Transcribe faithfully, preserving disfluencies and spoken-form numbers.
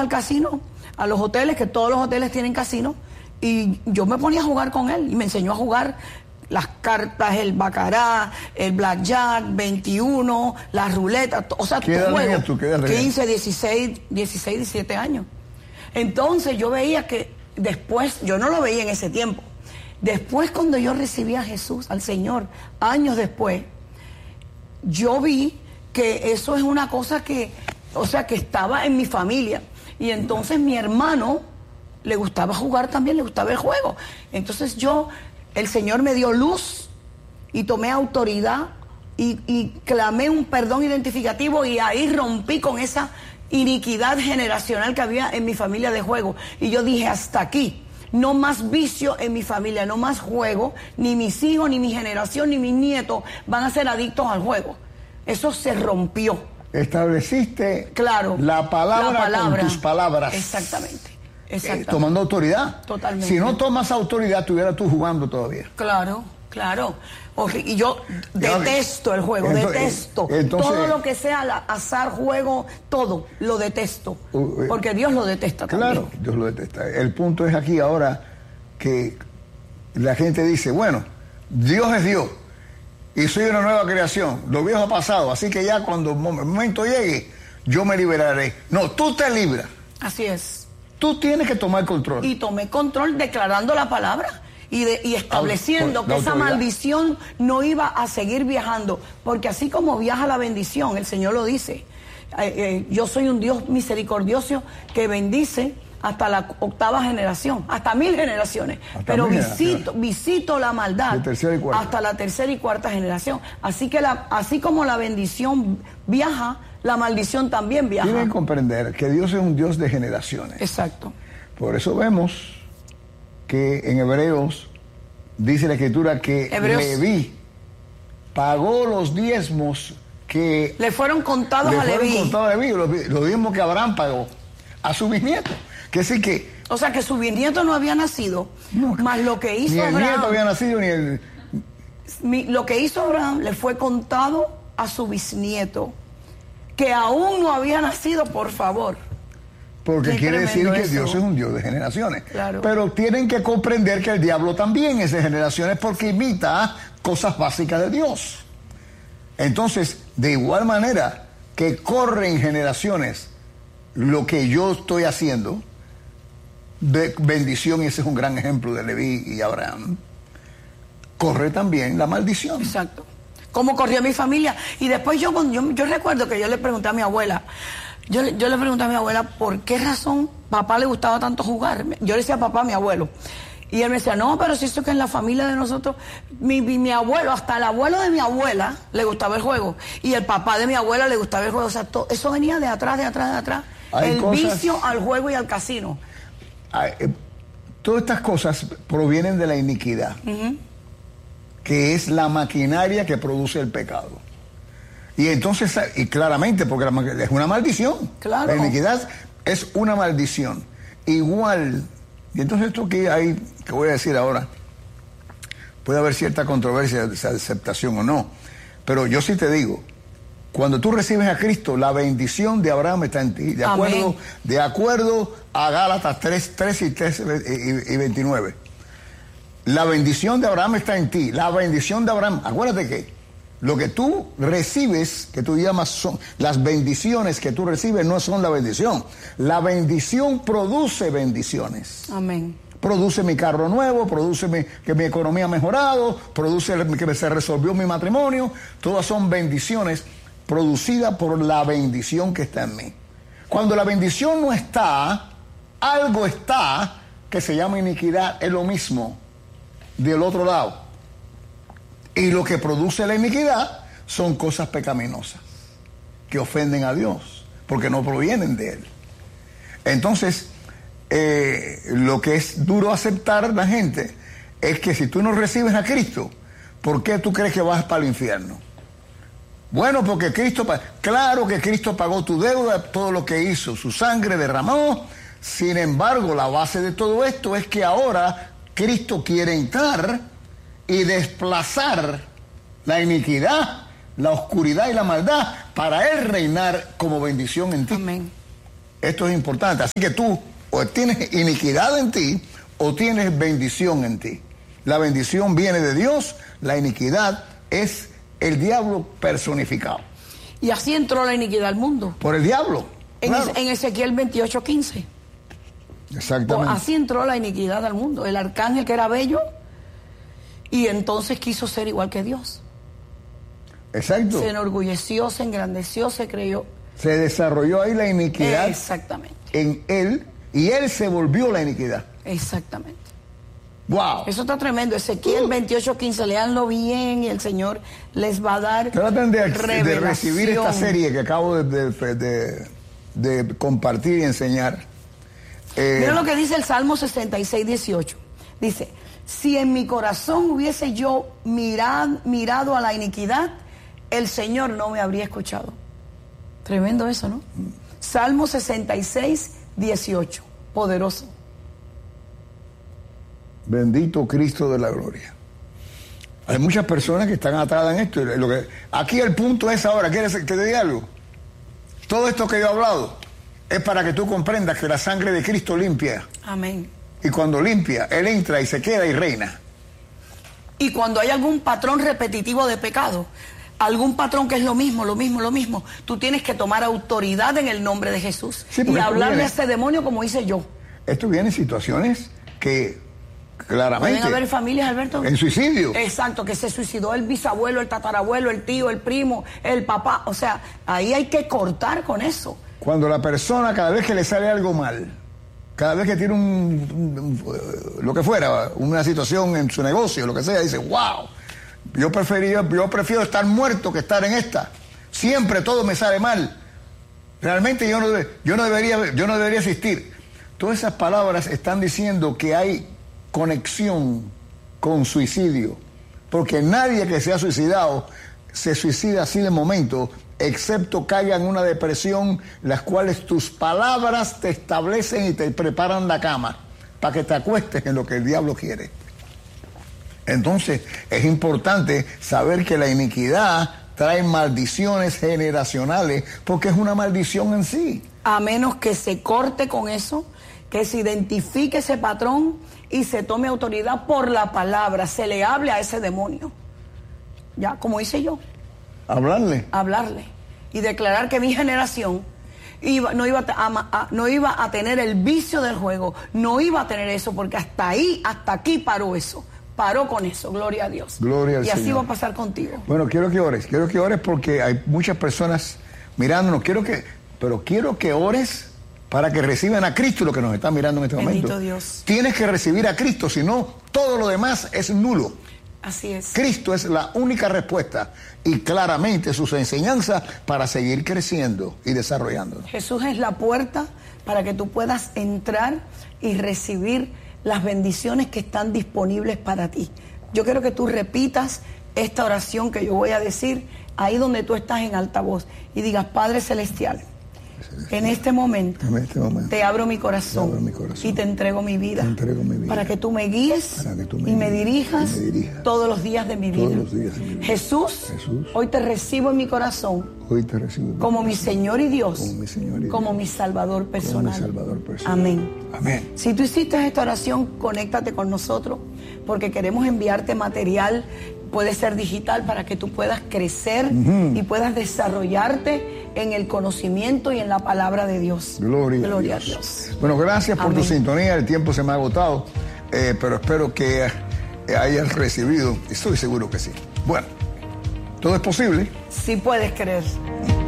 al casino, a los hoteles, que todos los hoteles tienen casino, y yo me ponía a jugar con él y me enseñó a jugar las cartas, el baccarat, el blackjack, veintiuno, la ruleta, o sea, ¿Qué edad tenías tú? ¿Qué edad tenías? quince, dieciséis, dieciséis, diecisiete años. Entonces yo veía que después, yo no lo veía en ese tiempo, después cuando yo recibí a Jesús, al Señor, años después, yo vi que eso es una cosa que, o sea, que estaba en mi familia. Y entonces mi hermano le gustaba jugar también, le gustaba el juego. Entonces yo, el Señor me dio luz y tomé autoridad y, y clamé un perdón identificativo y ahí rompí con esa iniquidad generacional que había en mi familia de juego. Y yo dije, hasta aquí. No más vicio en mi familia, no más juego, ni mis hijos, ni mi generación, ni mis nietos van a ser adictos al juego. Eso se rompió. Estableciste claro, la palabra, la palabra con tus palabras. Exactamente. Exactamente. Eh, tomando autoridad. Totalmente. Si no tomas autoridad, estuvieras tú jugando todavía. Claro, claro. Y yo detesto el juego, entonces, detesto. Entonces, todo lo que sea azar, juego, todo, lo detesto. Porque Dios lo detesta también. Claro, Dios lo detesta. El punto es aquí ahora que la gente dice, bueno, Dios es Dios y soy una nueva creación. Lo viejo ha pasado, así que ya cuando el momento llegue, yo me liberaré. No, tú te libras. Así es. Tú tienes que tomar control. Y tomé control declarando la palabra. Y, de, y estableciendo que esa maldición no iba a seguir viajando, porque así como viaja la bendición, el Señor lo dice, eh, eh, yo soy un Dios misericordioso que bendice hasta la octava generación, hasta mil generaciones, hasta pero mil visito, generaciones. visito la maldad hasta la tercera y cuarta generación. Así que la, así como la bendición viaja, la maldición también viaja. Tienen que comprender que Dios es un Dios de generaciones. Exacto. Por eso vemos que en Hebreos dice la Escritura que Hebreos. Leví pagó los diezmos que le fueron contados le a fueron Leví. Contados a Leví, los, los mismos que Abraham pagó a su bisnieto. Que decir que, o sea que su bisnieto no había nacido, no, más lo que hizo ni el Abraham. nieto había nacido ni el. Mi, lo que hizo Abraham le fue contado a su bisnieto, que aún no había nacido, por favor. Porque Qué quiere decir que eso. Dios es un Dios de generaciones. Claro. Pero tienen que comprender que el diablo también es de generaciones porque imita cosas básicas de Dios. Entonces, de igual manera que corren generaciones lo que yo estoy haciendo, de bendición, y ese es un gran ejemplo de Leví y Abraham, corre también la maldición. Exacto. Cómo corrió mi familia. Y después yo, yo, yo recuerdo que yo le pregunté a mi abuela, Yo, yo le pregunté a mi abuela por qué razón papá le gustaba tanto jugar. Yo le decía a papá, mi abuelo. Y él me decía, no, pero si esto que en la familia de nosotros, mi, mi, mi abuelo, hasta el abuelo de mi abuela le gustaba el juego. Y el papá de mi abuela le gustaba el juego. O sea, todo, eso venía de atrás, de atrás, de atrás. Hay el cosas, vicio al juego y al casino. Hay, eh, todas estas cosas provienen de la iniquidad, uh-huh. que es la maquinaria que produce el pecado. Y entonces, y claramente, porque la, es una maldición. Claro. La iniquidad es una maldición. Igual, y entonces esto que hay, que voy a decir ahora, puede haber cierta controversia de esa aceptación o no, pero yo sí te digo, cuando tú recibes a Cristo, la bendición de Abraham está en ti, de acuerdo, de acuerdo a Gálatas tres, tres y, tres y, y veintinueve. La bendición de Abraham está en ti, la bendición de Abraham, acuérdate que lo que tú recibes, que tú llamas, son las bendiciones que tú recibes, no son la bendición. La bendición produce bendiciones. Amén. Produce mi carro nuevo, produce mi, que mi economía ha mejorado, produce que se resolvió mi matrimonio. Todas son bendiciones producidas por la bendición que está en mí. Cuando la bendición no está, algo está que se llama iniquidad, es lo mismo del otro lado. Y lo que produce la iniquidad son cosas pecaminosas que ofenden a Dios porque no provienen de Él. Entonces, eh, lo que es duro aceptar la gente es que si tú no recibes a Cristo, ¿por qué tú crees que vas para el infierno? Bueno, porque Cristo, claro que Cristo pagó tu deuda, todo lo que hizo, su sangre derramó. Sin embargo, la base de todo esto es que ahora Cristo quiere entrar y desplazar la iniquidad, la oscuridad y la maldad para Él reinar como bendición en ti. Amén. Esto es importante. Así que tú o tienes iniquidad en ti o tienes bendición en ti. La bendición viene de Dios, la iniquidad es el diablo personificado. Y así entró la iniquidad al mundo. Por el diablo. En, Claro. en Ezequiel veintiocho quince. Exactamente. Así entró la iniquidad al mundo. El arcángel que era bello y entonces quiso ser igual que Dios. Exacto. Se enorgulleció, se engrandeció, se creyó. Se desarrolló ahí la iniquidad Exactamente. en él y él se volvió la iniquidad. Exactamente. ¡Wow! Eso está tremendo. Ezequiel Uh. veintiocho quince, léanlo bien y el Señor les va a dar Traten de, de revelación. recibir esta serie que acabo de, de, de, de compartir y enseñar. Eh, Mira lo que dice el Salmo sesenta y seis, dieciocho. Dice, si en mi corazón hubiese yo mirad, mirado a la iniquidad, el Señor no me habría escuchado. Tremendo eso, ¿no? Salmo sesenta y seis, dieciocho. Poderoso. Bendito Cristo de la gloria. Hay muchas personas que están atadas en esto. Lo que, aquí el punto es ahora, ¿quieres que te diga algo? Todo esto que yo he hablado es para que tú comprendas que la sangre de Cristo limpia. Amén. Y cuando limpia, Él entra y se queda y reina. Y cuando hay algún patrón repetitivo de pecado, algún patrón que es lo mismo, lo mismo, lo mismo, tú tienes que tomar autoridad en el nombre de Jesús Sí, y porque esto hablarle viene- a ese demonio como hice yo. Esto viene en situaciones que claramente... Pueden haber familias, Alberto. En suicidio. Exacto, que se suicidó el bisabuelo, el tatarabuelo, el tío, el primo, el papá. O sea, ahí hay que cortar con eso. Cuando la persona, cada vez que le sale algo mal, cada vez que tiene un, un- un- lo que fuera, una situación en su negocio, lo que sea, dice, wow, yo prefería, yo prefiero estar muerto que estar en esta. Siempre todo me sale mal. Realmente yo no, debe- yo no debería, yo no debería existir. Todas esas palabras están diciendo que hay conexión con suicidio, porque nadie que se ha suicidado se suicida así de momento, excepto caiga en una depresión, las cuales tus palabras te establecen y te preparan la cama para que te acuestes en lo que el diablo quiere. Entonces es importante saber que la iniquidad trae maldiciones generacionales, porque es una maldición en sí. A menos que se corte con eso, que se identifique ese patrón y se tome autoridad por la palabra, se le hable a ese demonio. Ya, como hice yo, Hablarle. hablarle y declarar que mi generación iba, no, iba a, a- no iba a tener el vicio del juego, no iba a tener eso, porque hasta ahí, hasta aquí paró eso, paró con eso, gloria a Dios. Gloria al y así Señor. va a pasar contigo. Bueno, quiero que ores, quiero que ores porque hay muchas personas mirándonos, quiero que, pero quiero que ores para que reciban a Cristo, lo que nos están mirando en este Bendito momento. Dios. Tienes que recibir a Cristo, si no, todo lo demás es nulo. Así es. Cristo es la única respuesta y claramente sus enseñanzas para seguir creciendo y desarrollándonos. Jesús es la puerta para que tú puedas entrar y recibir las bendiciones que están disponibles para ti. Yo quiero que tú repitas esta oración que yo voy a decir ahí donde tú estás en altavoz y digas, Padre Celestial, en este momento, En este momento, te abro mi corazón, te abro mi corazón y te entrego mi vida, te entrego mi vida, para que tú me guíes para que tú me y, me guíes dirijas y me dirijas todos los días de mi vida. todos los días de mi vida. Jesús, Jesús, hoy te recibo en mi corazón hoy te recibo en mi como mi corazón, Señor y Dios, como mi Señor y como Dios, mi Salvador personal. como mi Salvador personal. Amén. Amén. Si tú hiciste esta oración, conéctate con nosotros porque queremos enviarte material, puede ser digital, para que tú puedas crecer y puedas desarrollarte en el conocimiento y en la palabra de Dios. Gloria, Gloria a, a Dios. Dios. Bueno, gracias por tu Amén. sintonía. El tiempo se me ha agotado, eh, pero espero que eh, hayas recibido. Estoy seguro que sí. Bueno, todo es posible. Si puedes creer.